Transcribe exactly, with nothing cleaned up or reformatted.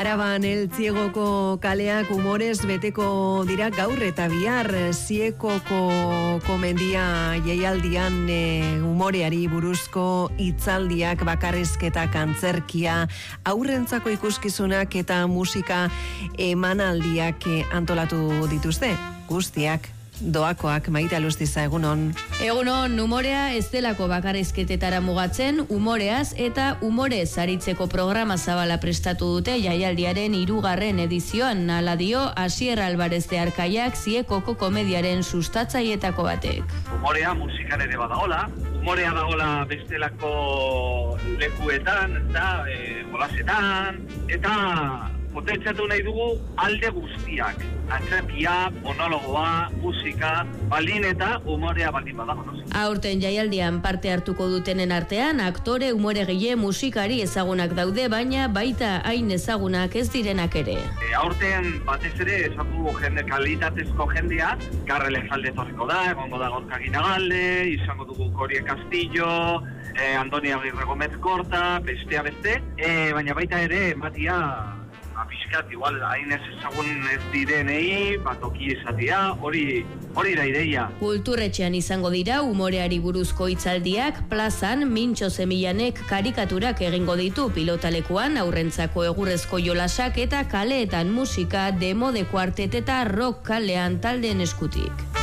Araban Eltziegoko kaleak umorez beteko dira gaur eta bihar. Ziekoko komedia jaialdian e, umoreari buruzko hitzaldiak, bakarrizketak, antzerkia, aurrentzako ikuskizunak eta musika emanaldiak e, antolatu dituzte. Guztiak doakoak. Maite Alustiza, egunon. Egunon, umorea ez delako bakarrizketetara mugatzen, umoreaz eta umorez aritzeko programa zabala prestatu dute jaialdiaren hirugarren edizioan. Hala dio Asier Alvarez de Arkaiak, Ziekoko komediaren sustatzailetako batek. Umorea musikan ere badagola, umorea dagola bestelako lekuetan, eta e, jolasetan, eta potentzatu nahi dugu alde guztiak. Antzerkia, monologoa, musika, baldin eta umorea baldin badago. Aurten jaialdian parte hartuko dutenen artean, aktore, umoregile, musikari ezagunak daude, baina baita hain ezagunak ez direnak ere. E, aurten batez ere esatu jende kalitatezko jendea, Garrel Elzalde etorriko da, egongo da Gorka Ginagalde, izango dugu Korie Castillo, e, Andoni Agirre Gomez Korta, bestea beste, e, baina baita ere ematia apiskat, igual, hain ez ezagun ez direnei, batoki izatea, hori hori da ideia. Kulturretxean izango dira umoreari buruzko hitzaldiak, plazan Mintxo Zemillanek karikaturak egingo ditu pilotalekuan, aurrentzako egurrezko jolasak eta kaleetan musika, demo de kuartet eta rock kalean taldeen eskutik.